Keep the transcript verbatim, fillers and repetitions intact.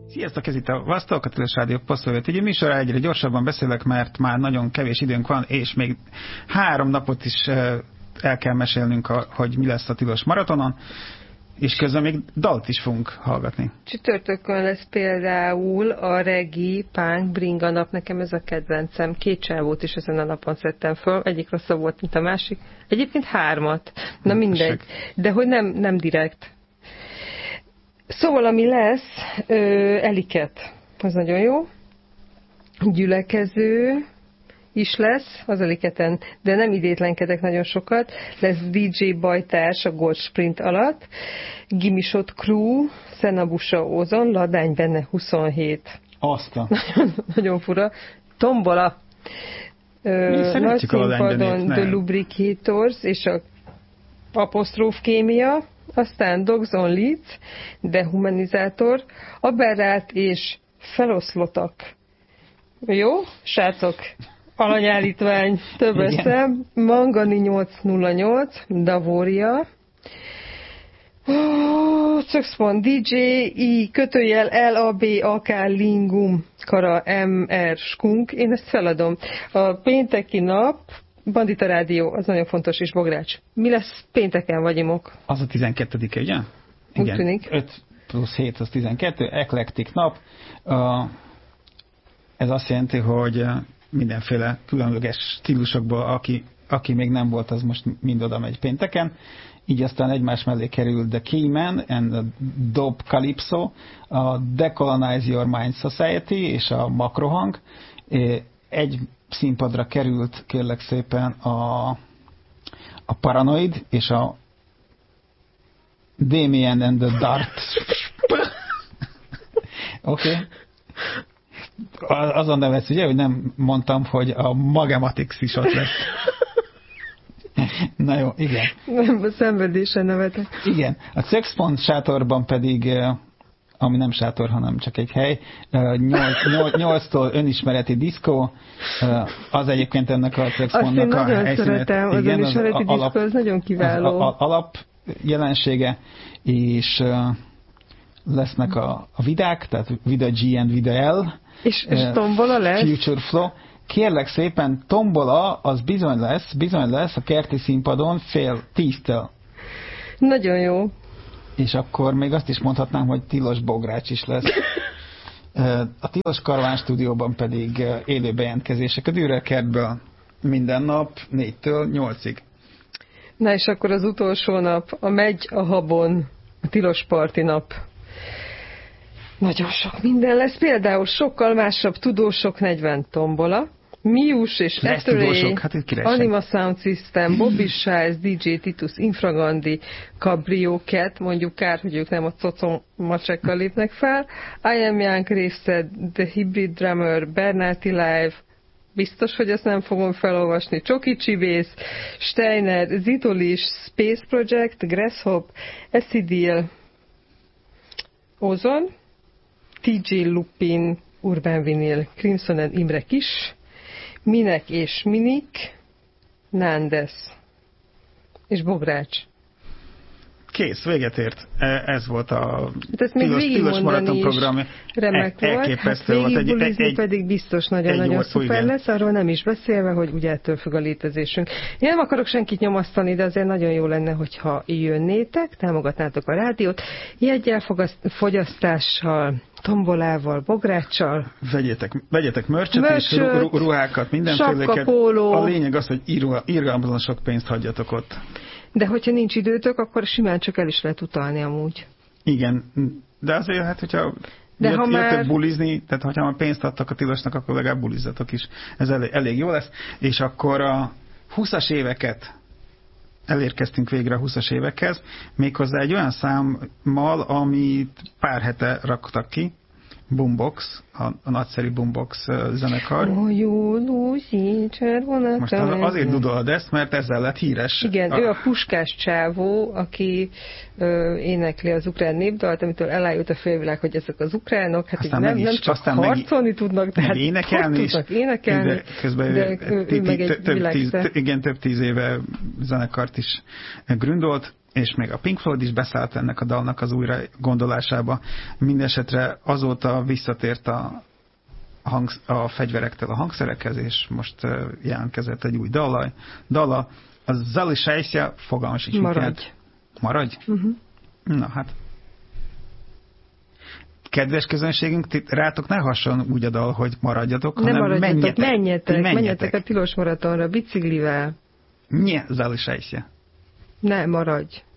Sziasztok, ez itt a Vasztok, a Tilos Rádió Poszolvét. Egy műsorra egyre gyorsabban beszélek, mert már nagyon kevés időnk van, és még három napot is el kell mesélnünk, hogy mi lesz a Tilos maratonon, és közben még dalt is fogunk hallgatni. Csütörtökön lesz például a Regi Punk Bringa nap, nekem ez a kedvencem. Két csávót is ezen a napon szedtem föl, egyik rosszabb volt, mint a másik. Egyébként hármat, na mindegy, de hogy nem, nem direkt. Szóval, ami lesz, ö, Eliket, az nagyon jó. Gyülekező is lesz az Eliketen, de nem idétlenkedek nagyon sokat. Lesz dé dzsé Bajtárs a Gold Sprint alatt, Gimisot Crew, Szenabusa Ózon, Ladány benne huszonhét. Aztán. Nagyon, nagyon fura. Tombola. Ö, nagy színpadon The Lubricators és a Apostróf Kémia, aztán Dogs on Leeds, Dehumanizátor, Aberrált és Feloszlotak. Jó? Srácok, alanyállítvány, több eszem, Mangani nyolcszáznyolcvannyolc, Davoria, oh, Czökszpont dé dzsé, I, kötőjel L A B A K Lingum, Kara M R Skunk, én ezt feladom. A pénteki nap, Bandita Rádió, az nagyon fontos, és Bogrács. Mi lesz pénteken, vagyimok? Az a tizenkettedike, ugye? Úgy igen. Tűnik. öt plusz hét az tizenkettő, eklektik nap. Uh, ez azt jelenti, hogy mindenféle különleges stílusokból, aki, aki még nem volt, az most mind oda megy pénteken. Így aztán egymás mellé kerül The Keyman and the Dope Calypso, a Decolonize Your Mind Society és a Makrohang. Egy színpadra került, kérlek szépen, a, a Paranoid és a Damien and the Dart. Oké. Okay. Azon nevetsz, ugye, hogy nem mondtam, hogy a Magematics is ott lesz. Na jó, igen. Nem, a szenvedésen nevetek. Igen. A Czökszpont sátorban pedig, ami nem sátor, hanem csak egy hely, nyolctól önismereti diszkó, az egyébként ennek a Czökszpontnak a helyszínet. Azt én nagyon szeretem, az igen, önismereti az diszkó, az nagyon kiváló. Az alap jelensége, és lesznek a, a vidák, tehát Vida G and Vida L. És, és tombola lesz? Future Flow. Kérlek szépen, tombola az bizony lesz, bizony lesz a kerti színpadon fél tíztől. Nagyon jó. És akkor még azt is mondhatnám, hogy Tilos Bogrács is lesz. A Tilos Karván stúdióban pedig élő bejelentkezések a Dürer kertből minden nap négytől nyolcig. Na és akkor az utolsó nap, a Megy a Habon, a Tilos Parti nap. Nagyon sok minden lesz, például sokkal másabb tudósok negyven tombola, Mius és Etteré, hát Anima Sound System, Bobby Shiles, dé dzsé Titus, Infragandi, Cabrio Cat, mondjuk kár, hogy ők nem a cocom macsekkal lépnek fel, I Am Young Részed, The Hybrid Drummer, Bernardi Live, biztos, hogy ezt nem fogom felolvasni, Csoki Csibész, Steiner, Zitolis, Space Project, Grasshop, Essidil, Ozon, té dzsé Lupin, Urban Vinyl, Crimson and Imre Kis, Minek és Minik, Nandes és Bogrács. Kész, véget ért. Ez volt a Tilos, Tilos Maraton program. Remek e- volt. Hát végigbulizni egy, pedig biztos nagyon-nagyon szuper igen. lesz, arról nem is beszélve, hogy ugye ettől függ a létezésünk. Én nem akarok senkit nyomasztani, de azért nagyon jó lenne, hogyha jönnétek, támogatnátok a rádiót, jeggyel fogyasztással, tombolával, bográccsal. Vegyetek, vegyetek mörcset és ruhákat, mindenféleket. A lényeg az, hogy irgalmatlan sok pénzt hagyjatok ott. De hogyha nincs időtök, akkor simán csak el is lehet utalni amúgy. Igen, de azért, hát, hogyha de jött, ha már... jöttök bulizni, tehát hogyha már pénzt adtak a Tilosnak, akkor legalább bulizzatok is. Ez elég, elég jó lesz. És akkor a húszas éveket, elérkeztünk végre a húszas évekhez, méghozzá egy olyan számmal, amit pár hete raktak ki, Boombox, a, a nagyszerű Boombox zenekar. Oh, jó, Lucy, cservonát. Most az, azért dudolod ezt, mert ezzel lett híres. Igen, a... ő a puskás csávó, aki ö, énekli az ukrán népdalt, amitől elájult a félvilág, hogy ezek az ukránok, hát így nem, is, nem csak harcolni meg, tudnak, de hát énekelni is, tudnak énekelni, de közben de ő, ő meg egy több tíz, igen, több tíz éve zenekart is gründolt, és még a Pink Floyd is beszállt ennek a dalnak az újra gondolásába. Mindenesetre azóta visszatért a, hang, a fegyverektől a hangszerekhez, és most jelentkezett egy új dala. dala. A Zali Sejszja, fogalmam sincs. Maradj. Maradj? Uh-huh. Na hát. Kedves közönségünk, rátok ne hasson úgy a dal, hogy maradjatok, hanem nem maradjatok, menjetek. menjetek, menjetek, menjetek a tilos maratonra, biciklivel. Nie, Zali Sejszja. Ne, maradj.